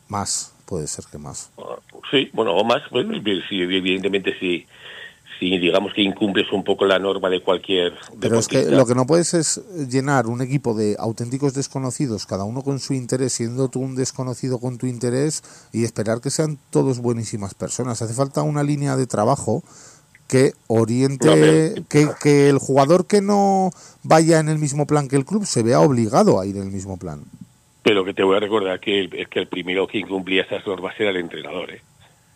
puede ser que más. Sí, bueno, o más, pues, sí, evidentemente sí. Si digamos que incumples un poco la norma de cualquier Pero es que deportista. lo que no puedes es llenar un equipo de auténticos desconocidos, cada uno con su interés, siendo tú un desconocido con tu interés, y esperar que sean todos buenísimas personas. Hace falta una línea de trabajo que No, oriente, que el jugador que no vaya en el mismo plan que el club se vea obligado a ir en el mismo plan. pero que te voy a recordar es que el primero que incumplía esas normas era el entrenador, ¿eh?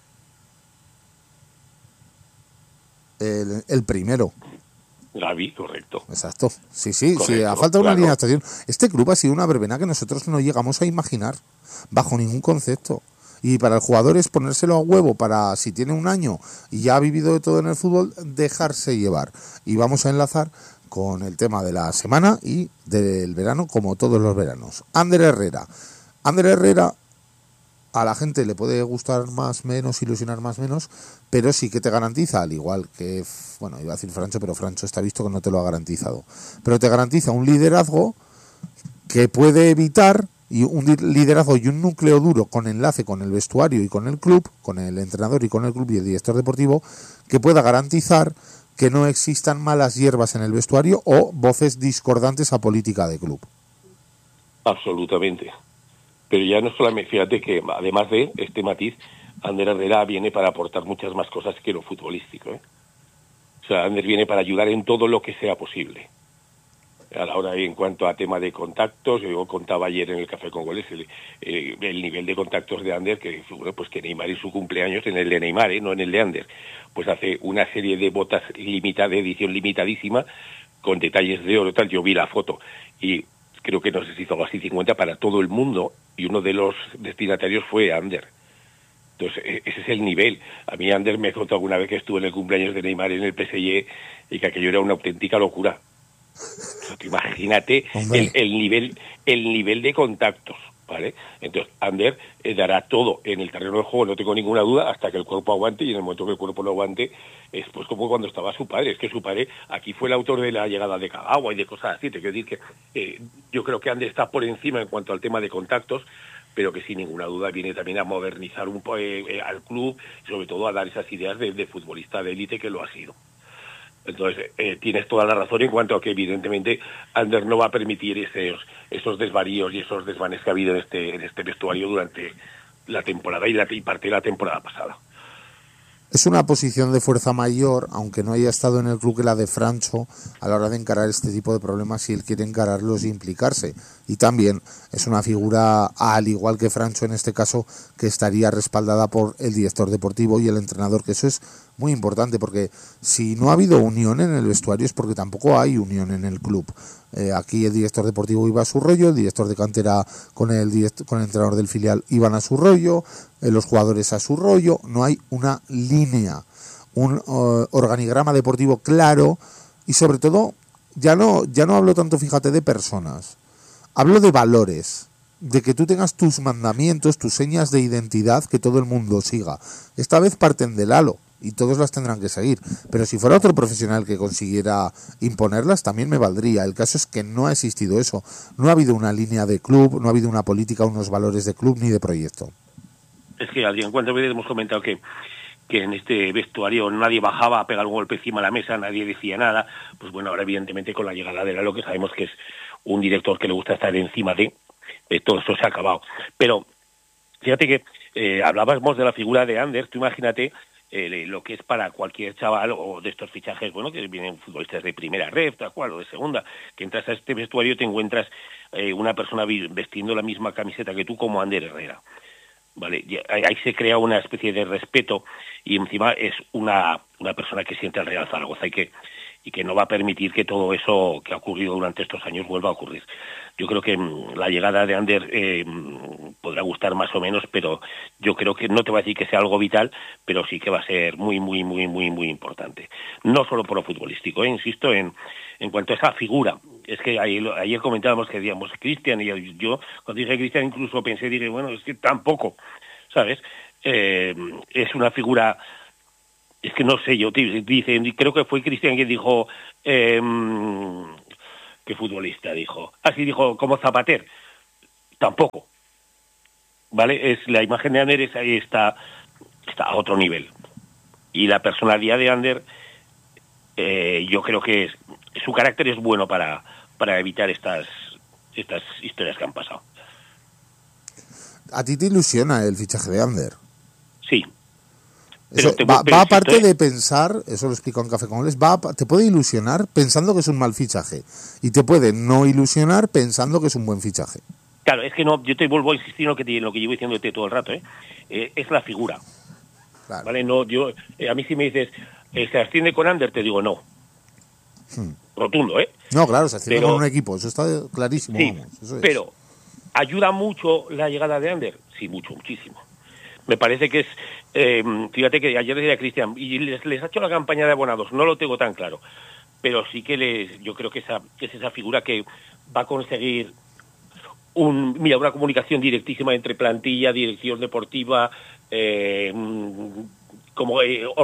El primero. Gavi, correcto. Exacto. Sí, sí, sí. A Correcto, falta de una línea de claro. actuación. Este club ha sido una verbena que nosotros no llegamos a imaginar bajo ningún concepto. Y para el jugador es ponérselo a huevo para, si tiene un año y ya ha vivido de todo en el fútbol, dejarse llevar. Y vamos a enlazar con el tema de la semana y del verano, como todos los veranos. Ander Herrera. Ander Herrera, a la gente le puede gustar más, menos, ilusionar más, menos, pero sí que te garantiza, al igual que, bueno, iba a decir Francho, pero Francho está visto que no te lo ha garantizado, pero te garantiza un liderazgo que puede evitar, y un liderazgo y un núcleo duro con enlace con el vestuario y con el club, con el entrenador y con el club y el director deportivo, que pueda garantizar que no existan malas hierbas en el vestuario o voces discordantes a política de club. Absolutamente. Pero ya no solamente, fíjate que además de este matiz, Ander Herrera viene para aportar muchas más cosas que lo futbolístico, ¿eh? O sea, Ander viene para ayudar en todo lo que sea posible. A la hora, en cuanto a tema de contactos, yo contaba ayer en el Café con Goles el nivel de contactos de Ander, que bueno, pues que Neymar en su cumpleaños, en el de Neymar, no en el de Ander, pues hace una serie de botas de edición limitadísima, con detalles de oro, tal. Yo vi la foto y creo que no sé si hizo algo así 50 para todo el mundo, y uno de los destinatarios fue Ander. Entonces, ese es el nivel. A mí Ander me contó alguna vez que estuvo en el cumpleaños de Neymar en el PSG y que aquello era una auténtica locura. O sea, imagínate el nivel de contactos, ¿vale? Entonces, Ander dará todo en el terreno de juego, no tengo ninguna duda, hasta que el cuerpo aguante, y en el momento que el cuerpo no aguante, es pues como cuando estaba su padre. Es que su padre aquí fue el autor de la llegada de Kagawa y de cosas así. Te quiero decir que yo creo que Ander está por encima en cuanto al tema de contactos, pero que sin ninguna duda viene también a modernizar al club, y sobre todo a dar esas ideas de futbolista de élite que lo ha sido. Entonces, tienes toda la razón en cuanto a que evidentemente Ander no va a permitir esos desvaríos y esos desvanes que ha habido en este vestuario durante la temporada y parte de la temporada pasada. Es una posición de fuerza mayor, aunque no haya estado en el club, que la de Francho a la hora de encarar este tipo de problemas, si él quiere encararlos e implicarse. Y también es una figura, al igual que Francho en este caso, que estaría respaldada por el director deportivo y el entrenador, que eso es muy importante, porque si no ha habido unión en el vestuario es porque tampoco hay unión en el club. Aquí el director deportivo iba a su rollo, el director de cantera con el entrenador del filial iban a su rollo, los jugadores a su rollo. No hay una línea, un organigrama deportivo claro, y sobre todo ya no hablo tanto, fíjate, de personas, hablo de valores, de que tú tengas tus mandamientos, tus señas de identidad que todo el mundo siga. Esta vez parten del halo y todos las tendrán que seguir, pero si fuera otro profesional que consiguiera imponerlas, también me valdría. El caso es que no ha existido eso, no ha habido una línea de club, no ha habido una política, unos valores de club ni de proyecto. Es que, Adrián, ¿cuántas veces hemos comentado que en este vestuario nadie bajaba a pegar un golpe encima de la mesa, nadie decía nada? Pues bueno, ahora evidentemente con la llegada de Lalo, que sabemos que es un director que le gusta estar encima de todo eso, se ha acabado. Pero fíjate que hablábamos de la figura de Ander. Tú imagínate lo que es para cualquier chaval o de estos fichajes, bueno, que vienen futbolistas de primera red, tal cual, o de segunda, que entras a este vestuario y te encuentras una persona vestiendo la misma camiseta que tú, como Ander Herrera. Vale, ahí se crea una especie de respeto, y encima es una persona que siente el Real Zaragoza y que no va a permitir que todo eso que ha ocurrido durante estos años vuelva a ocurrir. Yo creo que la llegada de Ander podrá gustar más o menos, pero yo creo que no te voy a decir que sea algo vital, pero sí que va a ser muy, muy, muy, muy, muy importante. No solo por lo futbolístico, insisto, en cuanto a esa figura. Es que ayer comentábamos que decíamos Cristian, y yo cuando dije Cristian incluso pensé, dije, bueno, es que tampoco, ¿sabes? Es una figura, es que no sé, creo que fue Cristian quien dijo, ¿qué futbolista dijo? Así dijo, como Zapater, tampoco. ¿vale? La imagen de Ander está a otro nivel. Y la personalidad de Ander, yo creo que su carácter es bueno para evitar estas historias que han pasado. ¿A ti te ilusiona el fichaje de Ander? Sí. Va aparte de pensar, eso lo explico en Café con Goles, te puede ilusionar pensando que es un mal fichaje y te puede no ilusionar pensando que es un buen fichaje. Claro, es que no, yo te vuelvo a insistir en lo que llevo diciéndote todo el rato, es la figura. Claro. ¿Vale? No, a mí si me dices, ¿se asciende con Ander? Te digo no. Rotundo, ¿eh? No, claro, se asciende con un equipo, eso está clarísimo. Sí, vamos, eso es. Pero, ¿ayuda mucho la llegada de Ander? Sí, muchísimo. Me parece que es, fíjate que ayer decía Cristian, y les ha hecho la campaña de abonados, no lo tengo tan claro, pero sí que yo creo que es esa figura que va a conseguir una comunicación directísima entre plantilla, dirección deportiva, como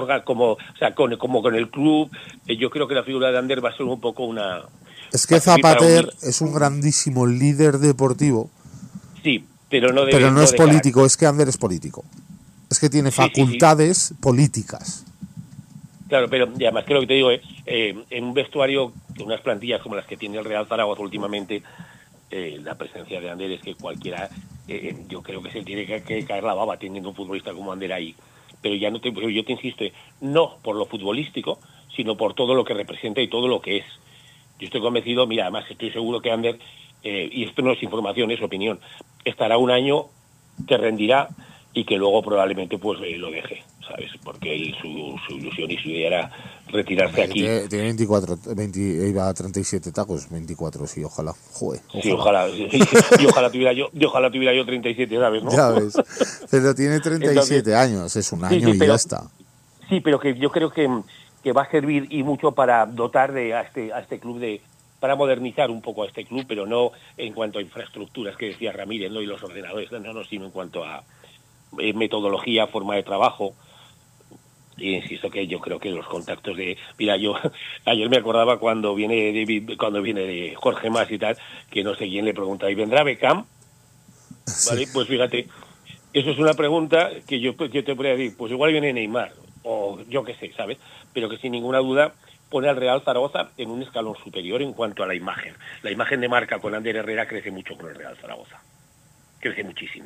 con el club. Yo creo que la figura de Ander va a ser un poco una... Es que Zapater es un grandísimo líder deportivo. Sí, pero no es político, es que Ander es político. Es que tiene facultades políticas. Claro, pero además que lo que te digo es, en un vestuario, en unas plantillas como las que tiene el Real Zaragoza últimamente, la presencia de Ander es que cualquiera, yo creo que se tiene que caer la baba teniendo un futbolista como Ander ahí. Pero yo te insisto, no por lo futbolístico, sino por todo lo que representa y todo lo que es. Yo estoy convencido, mira, además estoy seguro que Ander, y esto no es información, es opinión, estará un año que rendirá y que luego probablemente pues lo deje, ¿sabes? Porque su ilusión y su idea era retirarse aquí. Tiene 24, iba a 37 tacos, 24, sí, ojalá. Joder, ojalá. Sí, ojalá. Y ojalá tuviera yo 37, ¿sabes? ¿No? Ya ves. Pero tiene 37 Entonces, años, es un año y ya está. Sí, pero que yo creo que va a servir y mucho para dotar a este club para modernizar un poco a este club, pero no en cuanto a infraestructuras que decía Ramírez, ¿no? Y los ordenadores, no, sino en cuanto a metodología, forma de trabajo. Y insisto que yo creo que los contactos mira, yo ayer me acordaba cuando viene Jorge Mas y tal, que no sé quién le pregunta, ¿y vendrá Beckham? Sí. Vale, pues fíjate, eso es una pregunta que yo te podría decir, pues igual viene Neymar, o yo qué sé, ¿sabes? Pero que sin ninguna duda pone al Real Zaragoza en un escalón superior en cuanto a la imagen. La imagen de marca con Ander Herrera crece mucho con el Real Zaragoza. Crece muchísimo.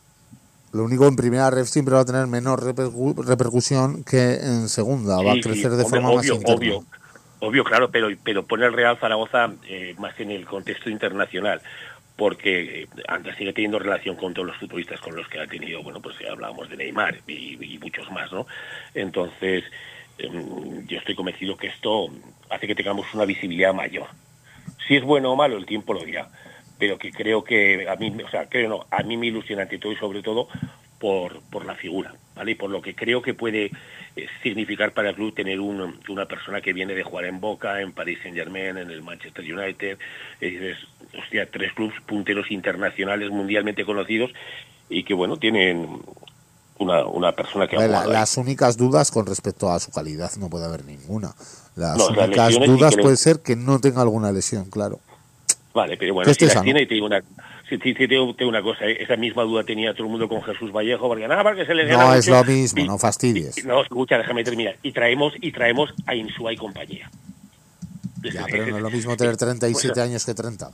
Lo único, en primera ref siempre va a tener menor repercusión que en segunda. Va a crecer de forma más interna. Obvio, claro, pero pone el Real Zaragoza más en el contexto internacional, porque Ander sigue teniendo relación con todos los futbolistas con los que ha tenido, bueno, pues hablábamos de Neymar y muchos más, ¿no? Entonces, yo estoy convencido que esto hace que tengamos una visibilidad mayor. Si es bueno o malo, el tiempo lo dirá. Pero que creo que a mí me ilusiona ante todo y sobre todo por la figura, ¿vale? Y por lo que creo que puede significar para el club tener una persona que viene de jugar en Boca, en Paris Saint-Germain, en el Manchester United, hostia, 3 clubes punteros internacionales mundialmente conocidos y que, bueno, tienen una persona que ha jugado las únicas dudas con respecto a su calidad no puede haber ninguna. Las únicas dudas puede ser que no tenga alguna lesión, claro. Vale, pero bueno, si las tiene, y te digo una cosa, esa misma duda tenía todo el mundo con Jesús Vallejo, porque se le no es lo mismo, no fastidies. No, escucha, déjame terminar. Y traemos a Insúa y compañía. Ya, pero no es lo mismo tener 37 años que 30.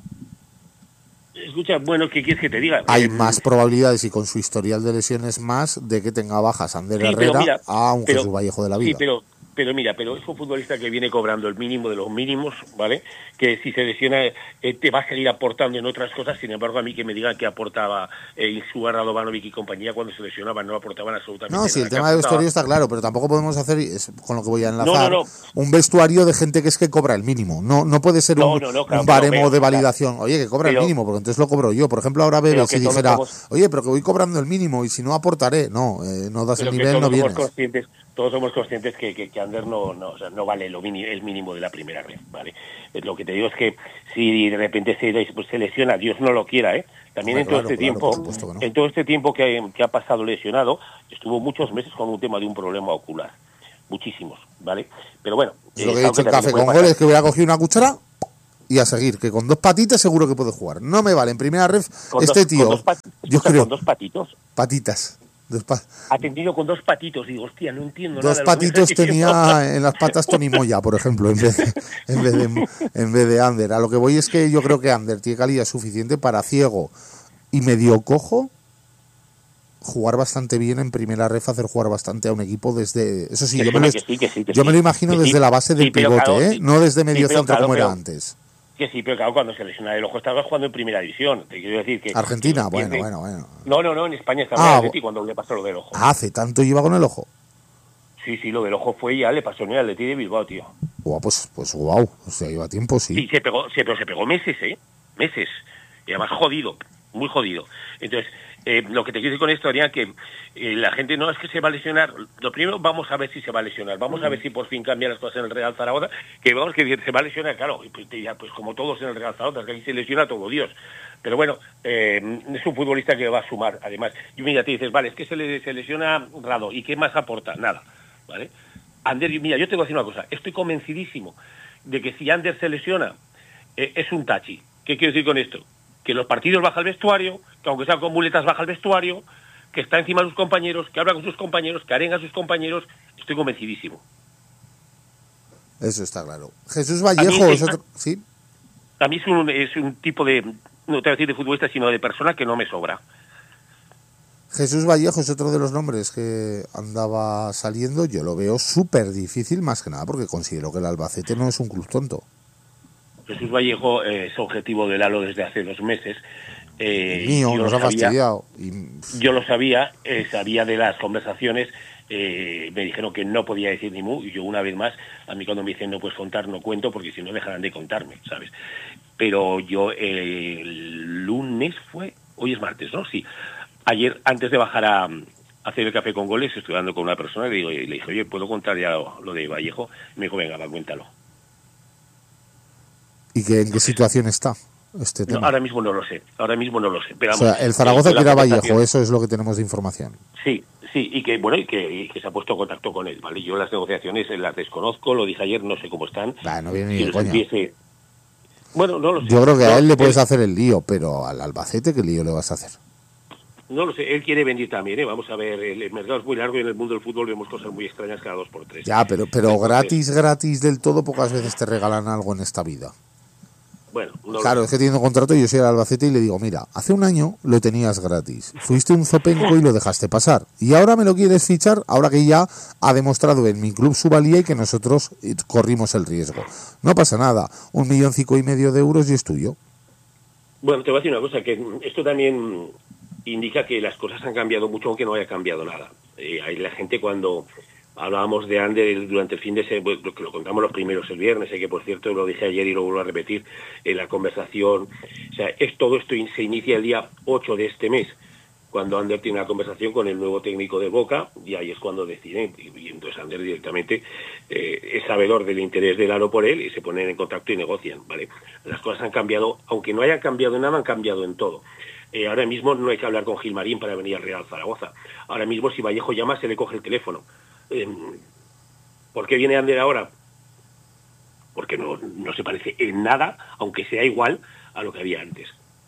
Escucha, bueno, ¿qué quieres que te diga? Hay más probabilidades y con su historial de lesiones más de que tenga bajas Ander Herrera a un Jesús Vallejo de la vida. Sí, pero es un futbolista que viene cobrando el mínimo de los mínimos, ¿vale? Que si se lesiona te va a seguir aportando en otras cosas. Sin embargo, a mí que me digan que aportaba Insúa, Radovanovic y compañía cuando se lesionaban, no aportaban absolutamente nada. No, sí, el tema de vestuario está claro, pero tampoco podemos hacer, con lo que voy a enlazar, un vestuario de gente que es que cobra el mínimo. No puede ser un baremo de validación. Oye, que cobra el mínimo, porque entonces lo cobro yo. Por ejemplo, ahora Bebe si dijera, oye, pero que voy cobrando el mínimo y si no aportaré. No das el nivel, no vienes. Todos somos conscientes que Ander no vale el mínimo de la primera red, ¿vale? Lo que te digo es que si de repente se lesiona, Dios no lo quiera, también en todo este tiempo que ha pasado lesionado, estuvo muchos meses con un tema de un problema ocular, muchísimos, ¿vale? Pero bueno, es lo que he dicho en Café con Goles, que voy a coger una cuchara y a seguir, que con 2 patitas seguro que puede jugar. No me vale en primera ref Con este dos, tío. Yo creo. Con 2 patitos. Patitas. Atendido con 2 patitos. Digo, hostia, no entiendo nada. 2 patitos tenía en las patas Tony Moya, por ejemplo, en vez de Ander. A lo que voy es que yo creo que Ander tiene calidad suficiente para ciego y medio cojo jugar bastante bien en primera ref, hacer jugar bastante a un equipo desde... Eso sí, yo me lo imagino desde la base del pivote, claro, no desde medio centro claro, como era antes. Que sí, pero claro, cuando se lesiona el ojo estaba jugando en primera división. Te quiero decir que... Argentina, que bueno. No, en España estaba en Atleti cuando le pasó lo del ojo. ¿Hace tanto lleva con el ojo? Sí, lo del ojo fue ya, le pasó en el Atleti de Bilbao, tío. Pues guau, o sea, lleva tiempo, sí. Sí, pero se pegó meses, meses. Y además jodido, muy jodido. Entonces, lo que te quiero decir con esto, Adrián, que la gente no es que se va a lesionar. Lo primero, vamos a ver si se va a lesionar. Vamos a ver si por fin cambian las cosas en el Real Zaragoza. Que vamos, que se va a lesionar, claro. Pues como todos en el Real Zaragoza, que aquí se lesiona todo Dios. Pero bueno, es un futbolista que va a sumar, además. Y mira, te dices, vale, es que se lesiona Rado. ¿Y qué más aporta? Nada, ¿vale? Ander, mira, yo te voy a decir una cosa. Estoy convencidísimo de que si Ander se lesiona, es un tachi. ¿Qué quiero decir con esto? Que los partidos baja al vestuario, que aunque sea con muletas baja al vestuario, que está encima de sus compañeros, que habla con sus compañeros, que arenga a sus compañeros. Estoy convencidísimo. Eso está claro. Jesús Vallejo es otro... ¿Sí? A mí es un tipo de, no te voy a decir de futbolista, sino de persona que no me sobra. Jesús Vallejo es otro de los nombres que andaba saliendo. Yo lo veo súper difícil, más que nada porque considero que el Albacete no es un club tonto. Jesús Vallejo es objetivo del Lalo desde hace 2 meses. Mío, nos ha fastidiado. Yo lo sabía, sabía de las conversaciones. Me dijeron que no podía decir ni mu, y yo una vez más, a mí cuando me dicen no puedes contar, no cuento, porque si no dejarán de contarme, ¿sabes? Pero yo el lunes hoy es martes, ¿no? Sí. Ayer, antes de bajar a hacer el café con goles, estoy hablando con una persona y le dije, oye, ¿puedo contar ya lo de Vallejo? Y me dijo, venga, va, cuéntalo. ¿Y en qué situación está este tema? No, ahora mismo no lo sé. Pero vamos, o sea, el Zaragoza quiere a Vallejo, eso es lo que tenemos de información. Sí, y que se ha puesto en contacto con él, ¿vale? Yo las negociaciones las desconozco, lo dije ayer, no sé cómo están. No viene ni de coña. Bueno, no lo sé. Yo creo que a él le puedes hacer el lío, pero al Albacete, ¿qué lío le vas a hacer? No lo sé, él quiere venir también, ¿eh? Vamos a ver, el mercado es muy largo y en el mundo del fútbol vemos cosas muy extrañas cada 2 por 3. Ya, pero entonces, gratis del todo, pocas veces te regalan algo en esta vida. Bueno, claro, es que teniendo contrato yo soy el Albacete y le digo, mira, hace un año lo tenías gratis, fuiste un zopenco y lo dejaste pasar, y ahora me lo quieres fichar, ahora que ya ha demostrado en mi club su valía y que nosotros corrimos el riesgo. No pasa nada, 1,5 millones de euros y es tuyo. Bueno, te voy a decir una cosa, que esto también indica que las cosas han cambiado mucho, aunque no haya cambiado nada. Hay la gente cuando hablábamos de Ander durante el fin de semana, que lo contamos los primeros el viernes, que por cierto lo dije ayer y lo vuelvo a repetir en la conversación. O sea, todo esto se inicia el día 8 de este mes, cuando Ander tiene una conversación con el nuevo técnico de Boca, y ahí es cuando deciden, y entonces Ander directamente es sabedor del interés del Lalo por él, y se ponen en contacto y negocian, ¿vale? Las cosas han cambiado, aunque no hayan cambiado en nada, han cambiado en todo. Ahora mismo no hay que hablar con Gilmarín para venir al Real Zaragoza. Ahora mismo si Vallejo llama se le coge el teléfono. ¿Por qué viene Ander ahora? Porque no se parece en nada, aunque sea igual a lo que había antes.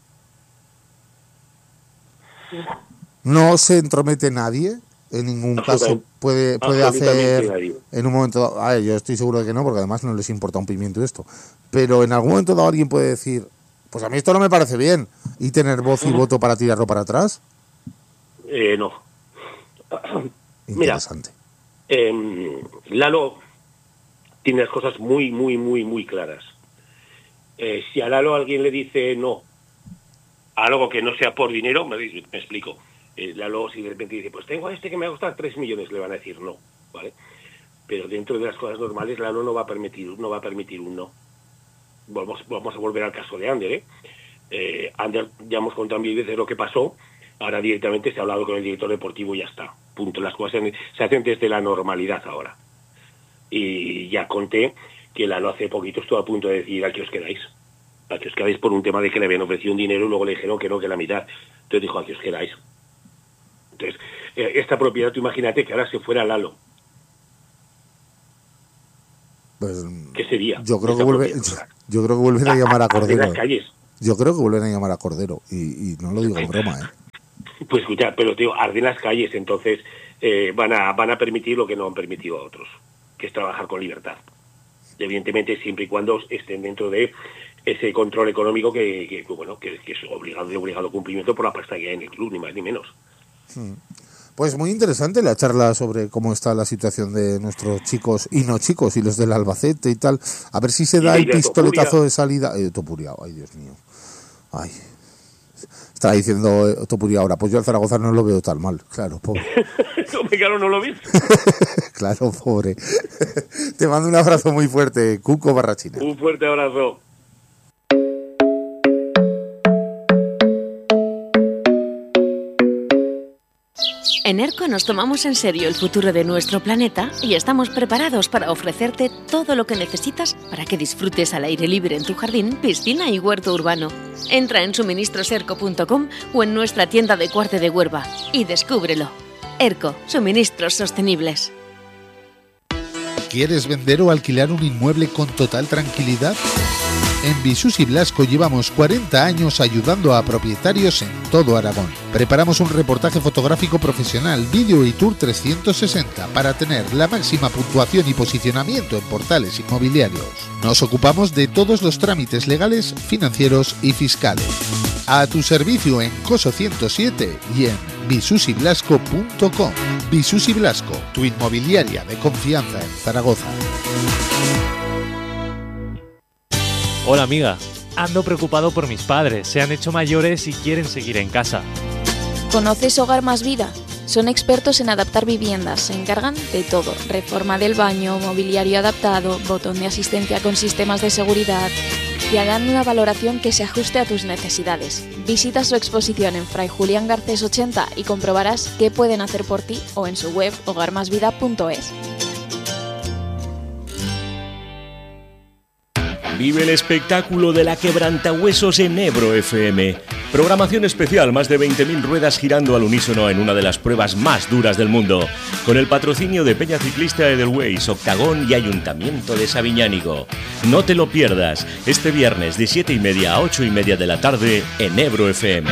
No se entromete nadie, en ningún caso puede hacer nadie. En un momento dado, a ver, yo estoy seguro de que no, porque además no les importa un pimiento esto, pero en algún momento dado alguien puede decir, pues a mí esto no me parece bien, y tener voz y voto para tirarlo para atrás. No. Interesante. Mira, Lalo tiene las cosas muy, muy, muy, muy claras. Si a Lalo alguien le dice no, algo que no sea por dinero, me explico. Lalo, si de repente dice, pues tengo a este que me va a costar 3 millones, le van a decir no, ¿vale? Pero dentro de las cosas normales, Lalo no va a permitir un no. Vamos a volver al caso de Ander, Ander, ya hemos contado 1000 veces lo que pasó, ahora directamente se ha hablado con el director deportivo y ya está. Punto. Las cosas se hacen desde la normalidad ahora. Y ya conté que Lalo hace poquito estuvo a punto de decir a qué os quedáis. A qué os quedáis por un tema de que le habían ofrecido un dinero y luego le dijeron que no, que la mitad. Entonces dijo, a qué os quedáis. Entonces, esta propiedad, tú imagínate que ahora se fuera Lalo. Pues ¿qué sería? Yo creo que vuelven a llamar a Cordero. Arder las calles. Yo creo que vuelven a llamar a Cordero y no lo digo en broma, Pues escucha, pero tío, arden las calles, entonces van a permitir lo que no han permitido a otros, que es trabajar con libertad. Y evidentemente siempre y cuando estén dentro de ese control económico que es de obligado cumplimiento por la pasta que hay en el club, ni más ni menos. Pues muy interesante la charla sobre cómo está la situación de nuestros chicos y no chicos y los del Albacete y tal. A ver si se da el pistoletazo de salida. Topuria, ay Dios mío. Ay. Estaba diciendo Topuria ahora, pues yo al Zaragoza no lo veo tan mal, claro, pobre. Claro, no lo ves. Claro, pobre. Te mando un abrazo muy fuerte, Cuco Barrachina. Un fuerte abrazo. En ERCO nos tomamos en serio el futuro de nuestro planeta y estamos preparados para ofrecerte todo lo que necesitas para que disfrutes al aire libre en tu jardín, piscina y huerto urbano. Entra en suministroserco.com o en nuestra tienda de Cuarte de Huerva y descúbrelo. ERCO, suministros sostenibles. ¿Quieres vender o alquilar un inmueble con total tranquilidad? En Visus y Blasco llevamos 40 años ayudando a propietarios en todo Aragón. Preparamos un reportaje fotográfico profesional, vídeo y tour 360 para tener la máxima puntuación y posicionamiento en portales inmobiliarios. Nos ocupamos de todos los trámites legales, financieros y fiscales. A tu servicio en Coso 107 y en visusyblasco.com. Visus y Blasco, tu inmobiliaria de confianza en Zaragoza. Hola amiga, ando preocupado por mis padres, se han hecho mayores y quieren seguir en casa. ¿Conoces Hogar Más Vida? Son expertos en adaptar viviendas, se encargan de todo, reforma del baño, mobiliario adaptado, botón de asistencia con sistemas de seguridad. Te harán una valoración que se ajuste a tus necesidades. Visita su exposición en Fray Julián Garcés 80 y comprobarás qué pueden hacer por ti o en su web hogarmasvida.es. Vive el espectáculo de la Quebrantahuesos en Ebro FM. Programación especial, más de 20.000 ruedas girando al unísono en una de las pruebas más duras del mundo. Con el patrocinio de Peña Ciclista Edelweiss, Octagón y Ayuntamiento de Sabiñánigo. No te lo pierdas, este viernes de 7:30 a 8:30 de la tarde en Ebro FM.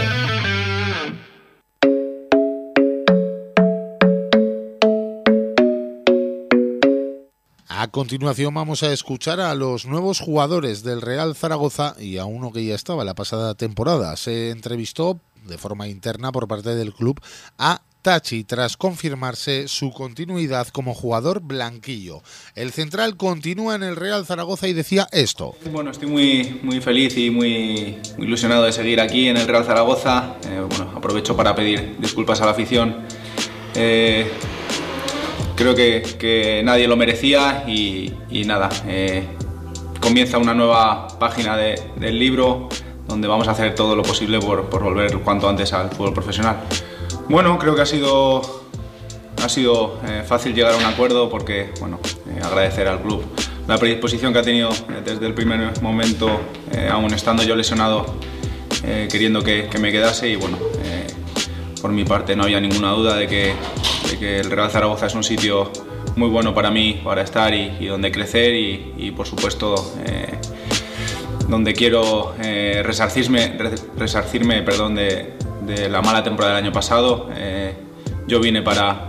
A continuación vamos a escuchar a los nuevos jugadores del Real Zaragoza y a uno que ya estaba la pasada temporada. Se entrevistó de forma interna por parte del club a Tachi tras confirmarse su continuidad como jugador blanquillo. El central continúa en el Real Zaragoza y decía esto. Bueno, estoy muy feliz y muy ilusionado de seguir aquí en el Real Zaragoza. Aprovecho para pedir disculpas a la afición. Creo que nadie lo merecía y nada, comienza una nueva página del libro donde vamos a hacer todo lo posible por volver cuanto antes al fútbol profesional. Bueno, creo que ha sido fácil llegar a un acuerdo porque, agradecer al club la predisposición que ha tenido desde el primer momento, aún estando yo lesionado, queriendo que me quedase y por mi parte no había ninguna duda de que el Real Zaragoza es un sitio muy bueno para mí, para estar y donde crecer y por supuesto donde quiero resarcirme de la mala temporada del año pasado. Yo vine para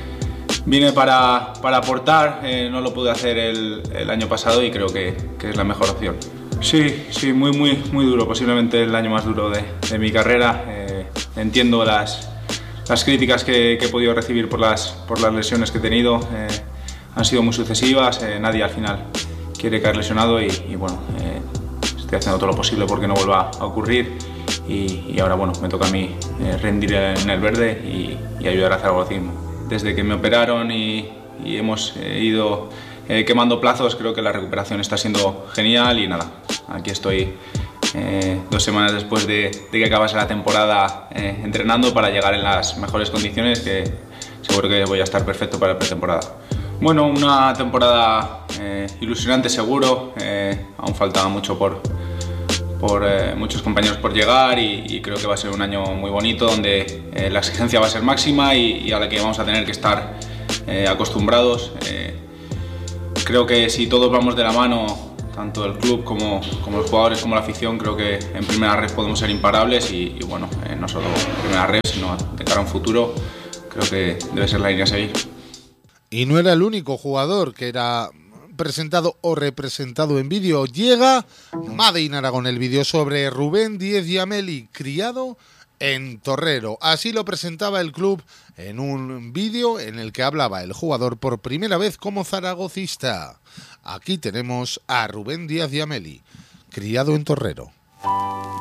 aportar, no lo pude hacer el año pasado y creo que es la mejor opción. Sí, muy duro, posiblemente el año más duro de mi carrera. Entiendo las críticas que he podido recibir por las lesiones que he tenido. Han sido muy sucesivas, nadie al final quiere caer lesionado y estoy haciendo todo lo posible porque no vuelva a ocurrir y ahora me toca a mí rendir en el verde y ayudar a Zaragocismo. Desde que me operaron y hemos ido quemando plazos, creo que la recuperación está siendo genial y nada, aquí estoy 2 semanas después de que acabase la temporada entrenando para llegar en las mejores condiciones, que seguro que voy a estar perfecto para la pretemporada. Una temporada ilusionante seguro, aún falta mucho por muchos compañeros por llegar y creo que va a ser un año muy bonito donde la exigencia va a ser máxima y a la que vamos a tener que estar acostumbrados. creo que si todos vamos de la mano, tanto el club como los jugadores como la afición, creo que en primera red podemos ser imparables y bueno, no solo en primera red, sino de cara a un futuro, creo que debe ser la línea a seguir. Y no era el único jugador que era presentado o representado en vídeo. Llega Made in Aragón, el vídeo sobre Rubén Díez Giameli, criado en Torrero. Así lo presentaba el club en un vídeo en el que hablaba el jugador por primera vez como zaragocista. Aquí tenemos a Rubén Díez Giameli, criado en Torrero.